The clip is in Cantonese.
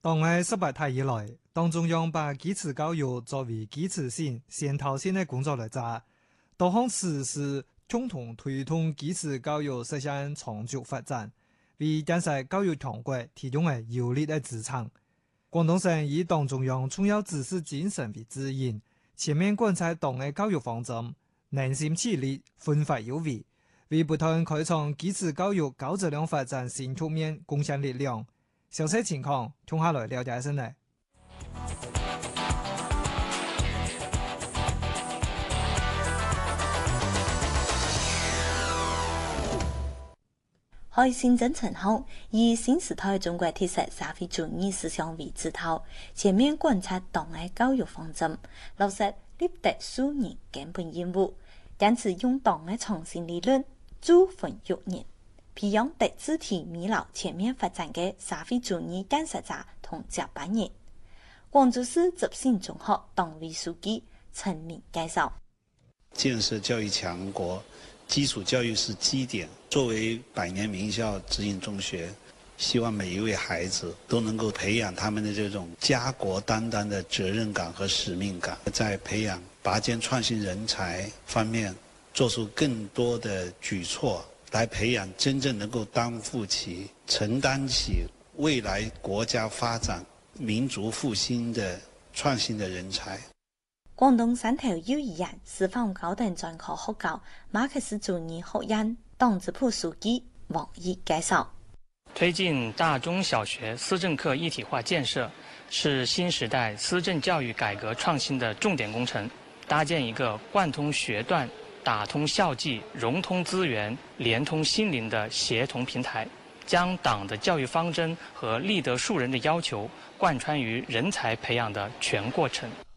黨喺18大以來，黨中央把基礎教育作為基礎性、先頭性的工作來做，多項實施共同推動基礎教育實現長足發展，為建設教育強國提供了有力的支撐。廣東省以黨中央重要指示精神為指引，全面貫徹黨的教育方針，凝心協力，奮發有為，為不斷開創基礎教育高質量發展新局面貢獻力量。詳細情況，聽下來了解一下呢。 喺新政策後，以新時代中國特色社會主義思想為指導，全面貫徹黨的教育方針，落實立德樹人根本任務，堅持用黨的創新理論助分育人，培養德智體美勞全面發展的社會主義建設者同接班人。廣州市執信中學黨委書記陳明介紹： 建設教育強國，基礎教育是基點。作為百年名校直營中學，希望每一位孩子都能夠培養他們的這種家國擔當的責任感和使命感，在培養拔尖創新人才方面做出更多的舉措，來培養真正能夠擔負起、承擔起未來國家發展、民族復興的創新的人才。 廣東汕頭幼兒園師範高等專科學校馬克思主義學院黨支部書記王毅介紹： 推進大中小學思政課一體化建設，是新時代思政教育改革創新的重點工程，搭建一個貫通學段、打通校際、融通資源、連通心靈的協同平台，將黨的教育方針和立德樹人的要求貫穿於人才培養的全過程。